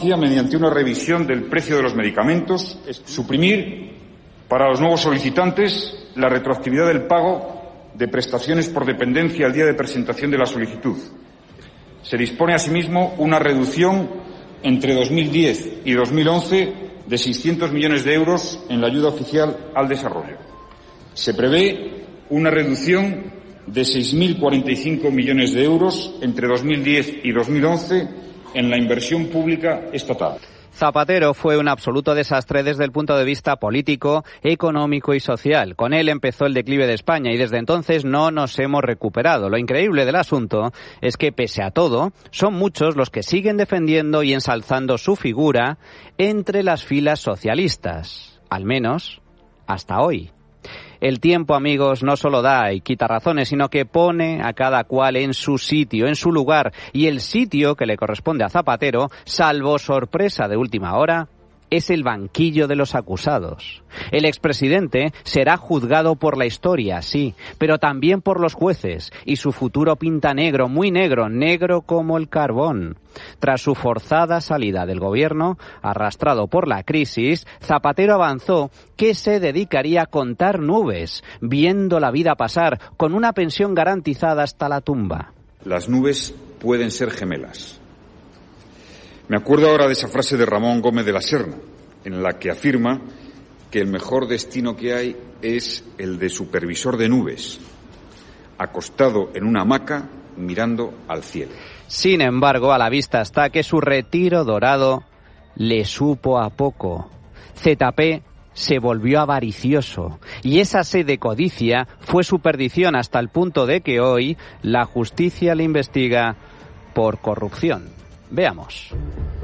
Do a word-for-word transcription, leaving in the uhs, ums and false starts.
Mediante una revisión del precio de los medicamentos, suprimir para los nuevos solicitantes la retroactividad del pago de prestaciones por dependencia al día de presentación de la solicitud. Se dispone asimismo una reducción entre dos mil diez y dos mil once de seiscientos millones de euros en la ayuda oficial al desarrollo. Se prevé una reducción de seis mil cuarenta y cinco millones de euros entre dos mil diez y dos mil once en la inversión pública estatal. Zapatero fue un absoluto desastre desde el punto de vista político, económico y social. Con él empezó el declive de España y desde entonces no nos hemos recuperado. Lo increíble del asunto es que, pese a todo, son muchos los que siguen defendiendo y ensalzando su figura entre las filas socialistas. Al menos hasta hoy. El tiempo, amigos, no solo da y quita razones, sino que pone a cada cual en su sitio, en su lugar. Y el sitio que le corresponde a Zapatero, salvo sorpresa de última hora, es el banquillo de los acusados. El expresidente será juzgado por la historia, sí, pero también por los jueces, y su futuro pinta negro, muy negro, negro como el carbón. Tras su forzada salida del gobierno, arrastrado por la crisis, Zapatero avanzó que se dedicaría a contar nubes, viendo la vida pasar, con una pensión garantizada hasta la tumba. Las nubes pueden ser gemelas. Me acuerdo ahora de esa frase de Ramón Gómez de la Serna, en la que afirma que el mejor destino que hay es el de supervisor de nubes, acostado en una hamaca mirando al cielo. Sin embargo, a la vista está que su retiro dorado le supo a poco. Z P se volvió avaricioso y esa sed de codicia fue su perdición hasta el punto de que hoy la justicia le investiga por corrupción. Veamos.